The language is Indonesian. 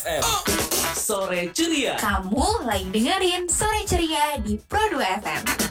Sore Ceria. Kamu lagi dengerin Sore Ceria di Pro 2 FM.